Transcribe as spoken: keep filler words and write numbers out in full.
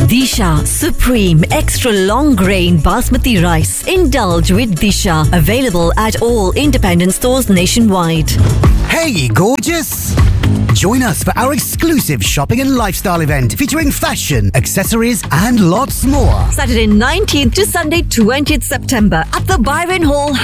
Disha Supreme Extra Long Grain Basmati Rice. Indulge with Disha. Available at all independent stores nationwide. Hey, gorgeous! Join us for our exclusive shopping and lifestyle event featuring fashion, accessories and lots more. Saturday nineteenth to Sunday twentieth September at the Byron Hall,